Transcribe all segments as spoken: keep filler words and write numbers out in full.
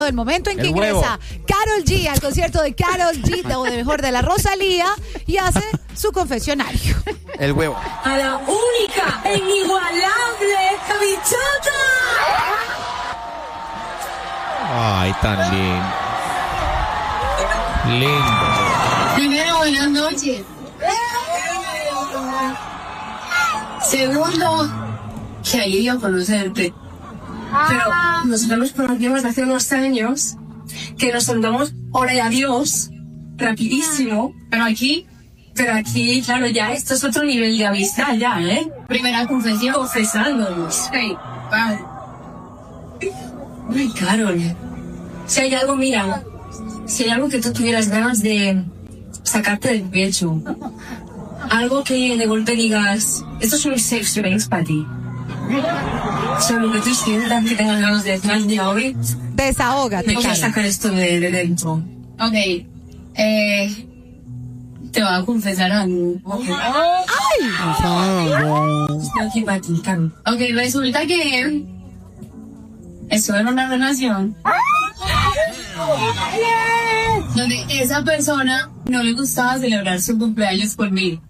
del momento en que El ingresa huevo. Karol G al concierto de Karol G, o de mejor de la Rosalía, y hace su confesionario. El huevo. A la única e inigualable Bichota. Ay, tan lindo. Lindo. Primero, buenas noches. Segundo, que alivio conocerte. Pero nosotros nos conocimos hace unos años, que nos saludamos hora de adiós, rapidísimo, pero aquí, pero aquí, claro, ya esto es otro nivel de amistad ya, ¿eh? Primera confesión. Confesándonos. Hey, vale. Ay, Karol, si hay algo, mira, si hay algo que tú tuvieras ganas de sacarte del pecho, algo que de golpe digas, esto es un safe space para ti. O sea, lo que tú sientas que tengas ganas de decir al día hoy, Desahógate, me quiero Karol. sacar esto de, de dentro. Ok, eh, te voy a confesar algo. ¡Ay! Estoy aquí para ti, Karol. Ok, resulta que estuve en una relación donde esa persona no le gustaba celebrar su cumpleaños conmigo.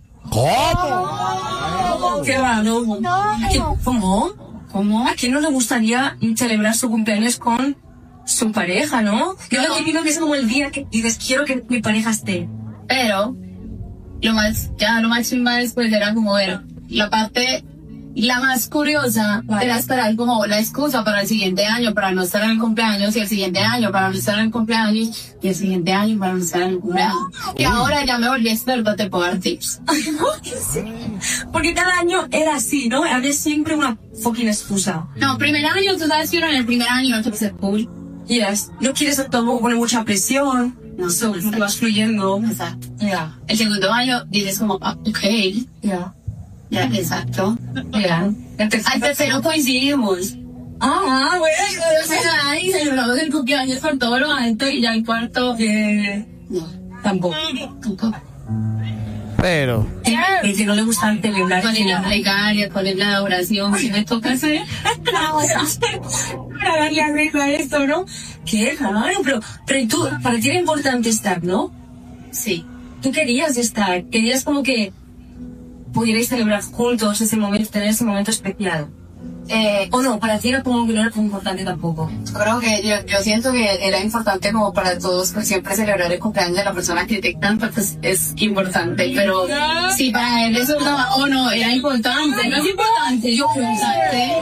¿Cómo? Qué raro. ¿Qué- ¿Cómo? ¿Cómo? ¿A quién no le gustaría celebrar su cumpleaños con su pareja, no? Yo lo que pido que es como el día que dices, quiero que mi pareja esté. Pero, lo más, ya lo más chimba después era como ver la parte, la más curiosa, Vale. era esperar como la excusa para el siguiente año, para no estar en el cumpleaños, y el siguiente año para no estar en el cumpleaños, y el siguiente año para no estar en el cumpleaños. Y ahora ya me volví experta, te puedo dar tips. Porque cada año era así, ¿no? Había siempre una fucking excusa. No, primer año, tú sabes que uno en el primer año no te puse cool. Yes. No quieres tampoco poner mucha presión. No, so, no te vas fluyendo. Exacto. Ya. El segundo año dices como, ah, ok. Ya. Ya, exacto. Ya. Al tercero coincidimos. Ah, bueno. Entonces, ahí celebramos el cumpleaños por todo lo alto, y ya el cuarto, eh, no. Tampoco. Tampoco. Pero. Y si no le gusta celebrar, ¿cuál es la plegaria? ¿Cuál es la oración? Si me toca hacer la oración para darle arreglo a esto, ¿no? Qué raro, pero, pero tú, para ti era importante estar, ¿no? Sí. Tú querías estar, querías como que pudierais celebrar juntos ese momento, tener ese momento especial. Eh, o no, para ti era como que no era tan importante tampoco. Creo que yo, yo siento que era importante como para todos, pues siempre celebrar el cumpleaños de la persona que te tanto, pues es importante, pero si para él eso no, o no, era importante, no es importante, yo creo que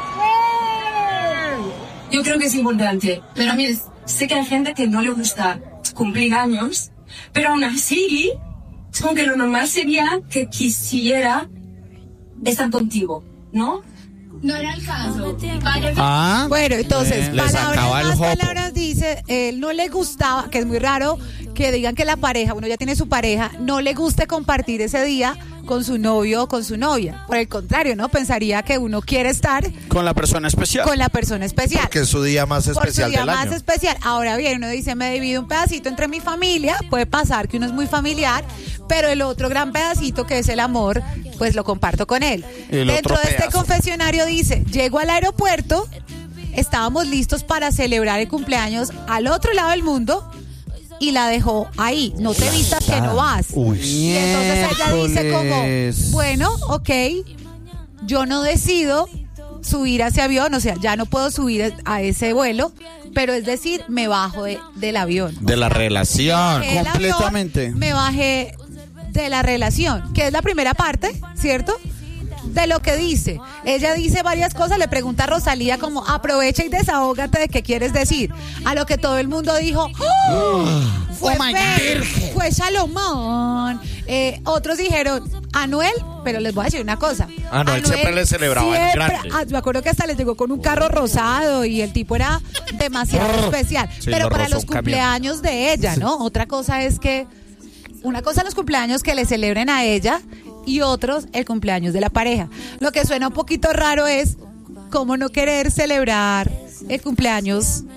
Yo creo que es importante, pero a mí sé que hay gente que no le gusta cumplir años, pero aún así, es como que lo normal sería que quisiera estar contigo, ¿no? no era el caso. Ah. Bueno, entonces, Eh, le sacaba palabras el más, jopo. palabras dice, él no le gustaba, que es muy raro que digan que la pareja, uno ya tiene su pareja, no le guste compartir ese día con su novio o con su novia. Por el contrario, ¿no? Pensaría que uno quiere estar Con la persona especial. con la persona especial. Que es su día más Por su especial día del más año. especial. Ahora bien, uno dice, me divido un pedacito entre mi familia, puede pasar que uno es muy familiar, pero el otro gran pedacito, que es el amor, pues lo comparto con él. El Dentro otro de este pedazo. confesionario dice, llego al aeropuerto, estábamos listos para celebrar el cumpleaños al otro lado del mundo, y la dejó ahí, no te vistas que no vas. Uy. Y entonces ella dice Miércoles. como, bueno, ok, yo no decido subir a ese avión, o sea, ya no puedo subir a ese vuelo, pero es decir, me bajo de- del avión. De la relación. Bajé del avión, Completamente. me bajé de la relación, que es la primera parte, ¿cierto? De lo que dice. Ella dice varias cosas, le pregunta a Rosalía como, aprovecha y desahógate de qué quieres decir. A lo que todo el mundo dijo, ¡oh! Fue Oh my Fer, Virgen. fue Salomón. Eh, otros dijeron, Anuel, pero les voy a decir una cosa. Anuel siempre le celebraba en siempre- grande. ah, me acuerdo que hasta les llegó con un carro rosado y el tipo era demasiado especial. Sí, pero lo para rozó los un camión. cumpleaños de ella, ¿no? Otra cosa es que, una cosa los cumpleaños que le celebren a ella y otros el cumpleaños de la pareja. Lo que suena un poquito raro es cómo no querer celebrar el cumpleaños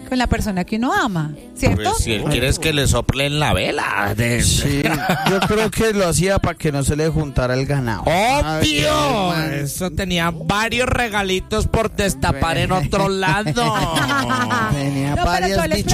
con la persona que uno ama, ¿cierto? Pues si él quiere es que le soplen la vela. De... Sí, yo creo que lo hacía para que no se le juntara el ganado. ¡Obvio! Eso tenía varios regalitos por destapar en otro lado. Tenía No, pero varias yo les bichos